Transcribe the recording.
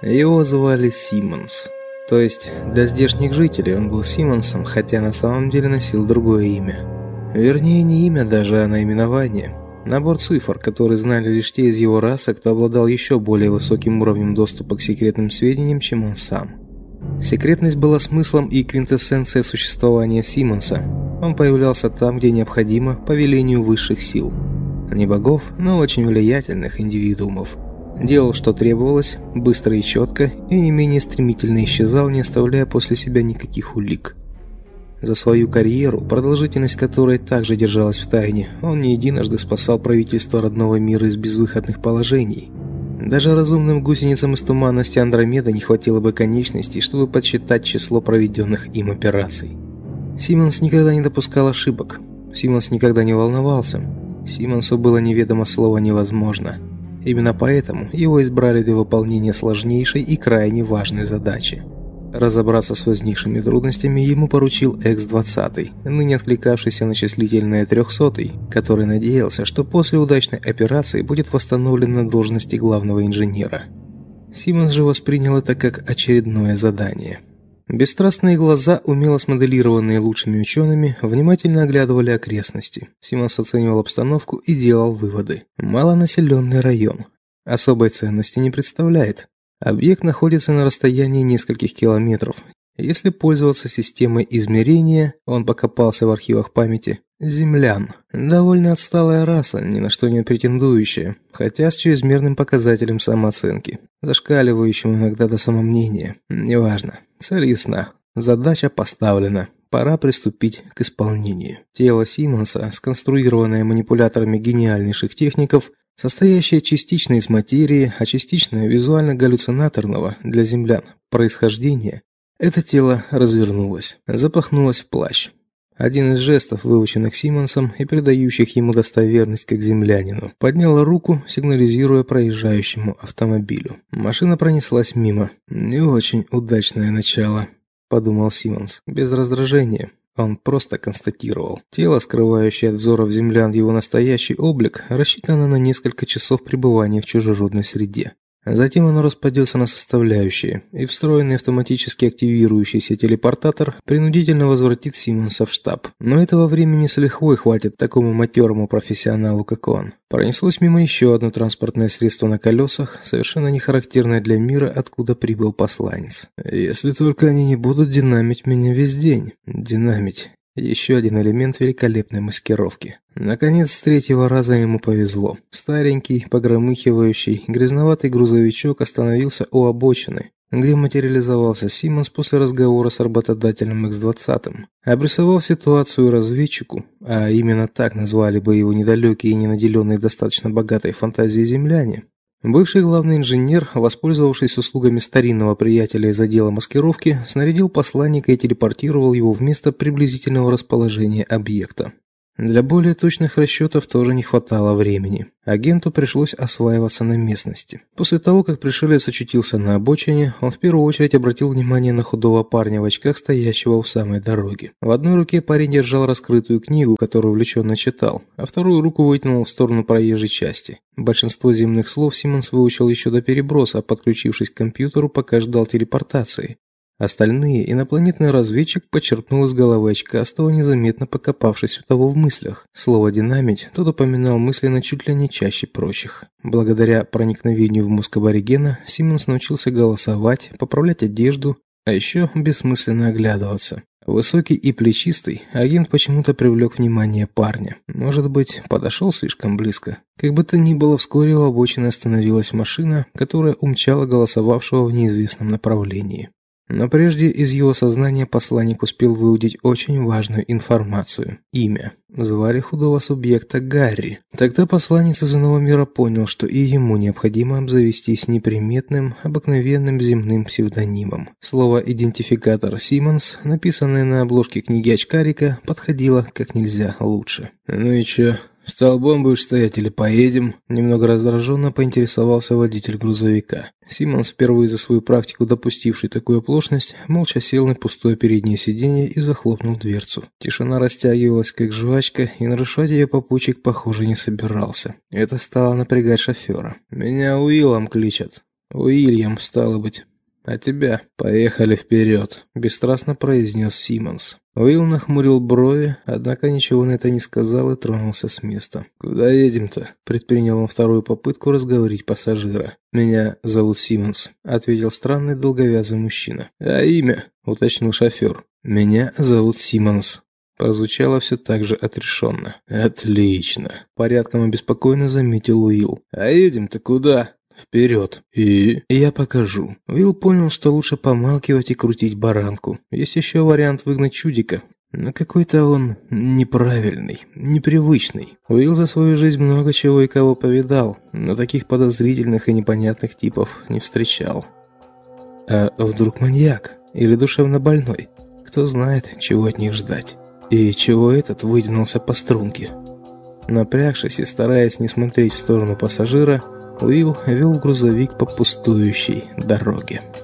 Его звали Симмонс. То есть для здешних жителей он был Симмонсом, хотя на самом деле носил другое имя. Вернее, не имя даже, а наименование. Набор цифр, которые знали лишь те из его расы, кто обладал еще более высоким уровнем доступа к секретным сведениям, чем он сам. Секретность была смыслом и квинтэссенцией существования Симмонса. Он появлялся там, где необходимо, по велению высших сил. Не богов, но очень влиятельных индивидуумов. Делал, что требовалось, быстро и четко, и не менее стремительно исчезал, не оставляя после себя никаких улик. За свою карьеру, продолжительность которой также держалась в тайне, он не единожды спасал правительство родного мира из безвыходных положений. Даже разумным гусеницам из туманности Андромеды не хватило бы конечностей, чтобы подсчитать число проведенных им операций. Симмонс никогда не допускал ошибок. Симмонс никогда не волновался. Симмонсу было неведомо слово «невозможно». Именно поэтому его избрали для выполнения сложнейшей и крайне важной задачи. Разобраться с возникшими трудностями ему поручил X-20, ныне отвлекавшийся на числительное 300-й, который надеялся, что после удачной операции будет восстановлен на должности главного инженера. Симмонс же воспринял это как очередное задание. Бесстрастные глаза, умело смоделированные лучшими учеными, внимательно оглядывали окрестности. Симмонс оценивал обстановку и делал выводы. Малонаселенный район. Особой ценности не представляет. Объект находится на расстоянии нескольких километров. Если пользоваться системой измерения, он покопался в архивах памяти, землян. Довольно отсталая раса, ни на что не претендующая, хотя с чрезмерным показателем самооценки, зашкаливающим иногда до самомнения. Неважно. Цель ясна. Задача поставлена. Пора приступить к исполнению. Тело Симмонса, сконструированное манипуляторами гениальнейших техников, состоящее частично из материи, а частично визуально-галлюцинаторного для землян происхождения, это тело развернулось, запахнулось в плащ. Один из жестов, выученных Симмонсом и придающих ему достоверность как землянину, поднял руку, сигнализируя проезжающему автомобилю. Машина пронеслась мимо. Не очень удачное начало, подумал Симмонс, без раздражения. Он просто констатировал. Тело, скрывающее от взоров землян его настоящий облик, рассчитано на несколько часов пребывания в чужеродной среде. Затем оно распадется на составляющие, и встроенный автоматически активирующийся телепортатор принудительно возвратит Симмонса в штаб. Но этого времени с лихвой хватит такому матерому профессионалу, как он. Пронеслось мимо еще одно транспортное средство на колесах, совершенно не характерное для мира, откуда прибыл посланец. Если только они не будут динамить меня весь день. Динамить. Еще один элемент великолепной маскировки. Наконец, с третьего раза ему повезло. Старенький, погромыхивающий, грязноватый грузовичок остановился у обочины, где материализовался Симмонс после разговора с работодателем X-20. Обрисовав ситуацию разведчику, а именно так назвали бы его недалекие и ненаделенные достаточно богатой фантазией земляне, бывший главный инженер, воспользовавшись услугами старинного приятеля из отдела маскировки, снарядил посланника и телепортировал его в место приблизительного расположения объекта. Для более точных расчетов тоже не хватало времени. Агенту пришлось осваиваться на местности. После того, как пришелец очутился на обочине, он в первую очередь обратил внимание на худого парня в очках, стоящего у самой дороги. В одной руке парень держал раскрытую книгу, которую увлеченно читал, а вторую руку вытянул в сторону проезжей части. Большинство земных слов Симмонс выучил еще до переброса, подключившись к компьютеру, пока ждал телепортации. Остальные инопланетный разведчик почерпнул из головы очкастого, незаметно покопавшись у того в мыслях. Слово «динамить» тот упоминал мысленно чуть ли не чаще прочих. Благодаря проникновению в мозг аборигена Симмонс научился голосовать, поправлять одежду, а еще бессмысленно оглядываться. Высокий и плечистый, агент почему-то привлек внимание парня. Может быть, подошел слишком близко. Как бы то ни было, вскоре у обочины остановилась машина, которая умчала голосовавшего в неизвестном направлении. Но прежде из его сознания посланник успел выудить очень важную информацию. Имя. Звали худого субъекта Гарри. Тогда посланец из иного мира понял, что и ему необходимо обзавестись неприметным, обыкновенным земным псевдонимом. Слово «идентификатор Симмонс», написанное на обложке книги очкарика, подходило как нельзя лучше. «Ну и чё? Столбом будешь стоять или поедем?» Немного раздраженно поинтересовался водитель грузовика. Симмонс, впервые за свою практику допустивший такую оплошность, молча сел на пустое переднее сиденье и захлопнул дверцу. Тишина растягивалась как жвачка, и нарушать ее попутчик, похоже, не собирался. Это стало напрягать шофера. «Меня Уиллом кличат». «Уильям, стало быть. А тебя? Поехали вперед», — бесстрастно произнес Симмонс. Уилл нахмурил брови, однако ничего на это не сказал и тронулся с места. «Куда едем-то?» — предпринял он вторую попытку разговорить пассажира. «Меня зовут Симмонс», — ответил странный долговязый мужчина. «А имя?» — уточнил шофер. «Меня зовут Симмонс». Прозвучало все так же отрешенно. «Отлично», — порядком обеспокоенно заметил Уилл. «А едем-то куда?» «Вперед!» «И я покажу». Уилл понял, что лучше помалкивать и крутить баранку. Есть еще вариант выгнать чудика, но какой-то он неправильный, непривычный. Уилл за свою жизнь много чего и кого повидал, но таких подозрительных и непонятных типов не встречал. А вдруг маньяк? Или душевно больной? Кто знает, чего от них ждать. И чего этот вытянулся по струнке? Напрягшись и стараясь не смотреть в сторону пассажира, Уилл вел грузовик по пустующей дороге.